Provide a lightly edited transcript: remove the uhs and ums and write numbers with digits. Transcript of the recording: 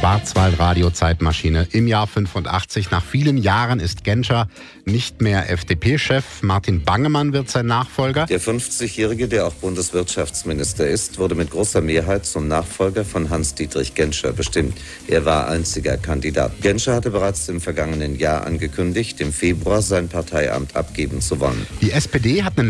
Schwarzwald-Radio-Zeitmaschine im Jahr 85. Nach vielen Jahren ist Genscher nicht mehr FDP-Chef. Martin Bangemann wird sein Nachfolger. Der 50-Jährige, der auch Bundeswirtschaftsminister ist, wurde mit großer Mehrheit zum Nachfolger von Hans-Dietrich Genscher bestimmt. Er war einziger Kandidat. Genscher hatte bereits im vergangenen Jahr angekündigt, im Februar sein Parteiamt abgeben zu wollen. Die SPD hat einen